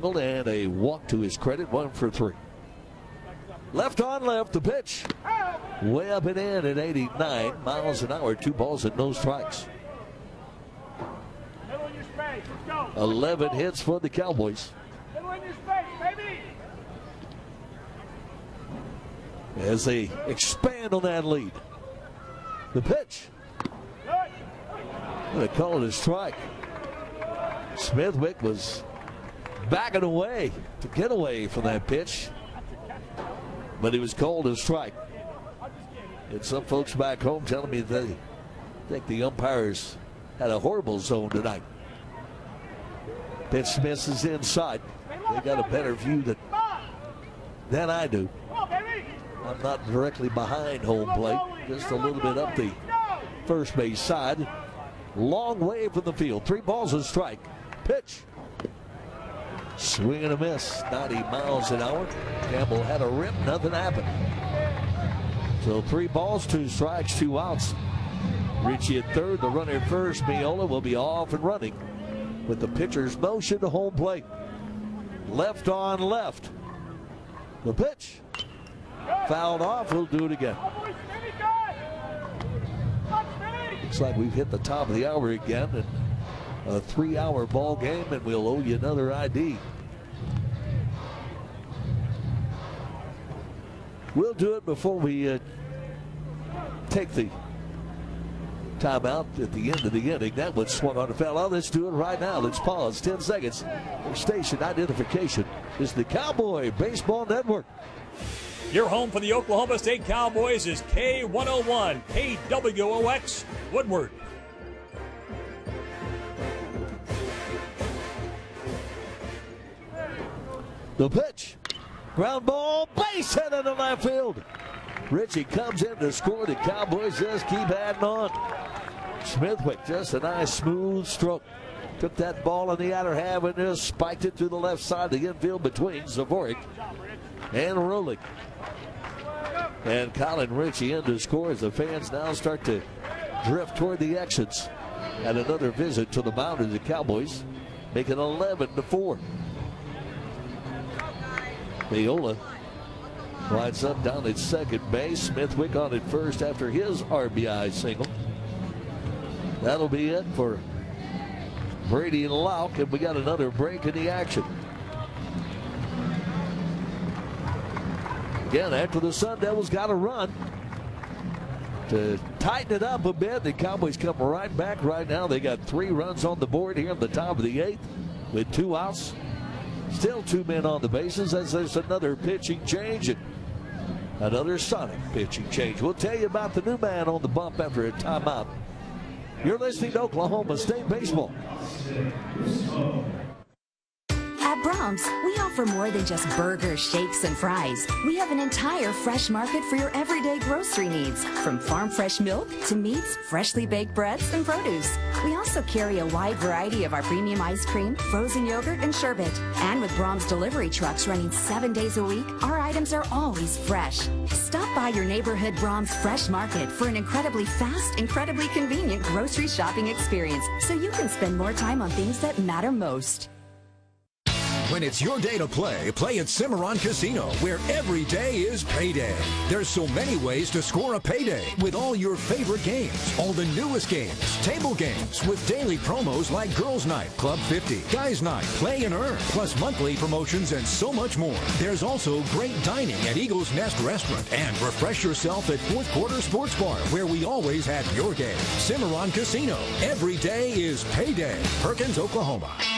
single and a walk to his credit, 1 for 3. Left on left, the pitch. Way up and in at 89 miles an hour, 2 balls and no strikes. 11 hits for the Cowboys. As they expand on that lead. The pitch. They call it a strike. Smithwick was backing away to get away from that pitch, but he was called a strike. And some folks back home telling me they think the umpires had a horrible zone tonight. Pitch misses inside. They got a better view than I do. I'm not directly behind home plate, just a little bit up the first base side. Long way from the field. 3 balls and strike. Pitch. Swing and a miss. 90 miles an hour. Campbell had a rip. Nothing happened. So 3 balls, 2 strikes, 2 outs. Ritchie at third. The runner at first. Miola will be off and running with the pitcher's motion to home plate. Left on left. The pitch. Fouled off. We'll do it again. Looks like we've hit the top of the hour again. And a 3-hour ball game, and we'll owe you another ID. We'll do it before we take the timeout at the end of the inning. That one swung on the foul. Oh, let's do it right now. Let's pause 10 seconds. Your station identification is the Cowboy Baseball Network. Your home for the Oklahoma State Cowboys is K101 KWOX Woodward. The pitch. Ground ball, base hit into left field. Ritchie comes in to score. The Cowboys just keep adding on. Smithwick, just a nice smooth stroke. Took that ball in the outer half and just spiked it to the left side of the infield between Zavorik and Rolik. And Colin Ritchie in to score as the fans now start to drift toward the exits. And another visit to the mound of the Cowboys, make it 11-4. Miola winds up down at second base. Smithwick on at first after his RBI single. That'll be it for Brady and Lauk, and we got another break in the action. Again, after the Sun Devils got a run to tighten it up a bit, the Cowboys come right back right now. They got 3 runs on the board here in the top of the 8th with 2 outs. Still 2 men on the bases as there's another pitching change and another Sonic pitching change. We'll tell you about the new man on the bump after a timeout. You're listening to Oklahoma State Baseball. At Brahms, we offer more than just burgers, shakes, and fries. We have an entire fresh market for your everyday grocery needs, from farm fresh milk to meats, freshly baked breads, and produce. We also carry a wide variety of our premium ice cream, frozen yogurt, and sherbet. And with Brahms delivery trucks running 7 days a week, our items are always fresh. Stop by your neighborhood Brahms Fresh Market for an incredibly fast, incredibly convenient grocery shopping experience, so you can spend more time on things that matter most. When it's your day to play, play at Cimarron Casino, where every day is payday. There's so many ways to score a payday with all your favorite games, all the newest games, table games with daily promos like Girls Night, Club 50, Guys Night, Play and Earn, plus monthly promotions and so much more. There's also great dining at Eagle's Nest Restaurant, and refresh yourself at Fourth Quarter Sports Bar, where we always have your game. Cimarron Casino, every day is payday. Perkins, Oklahoma.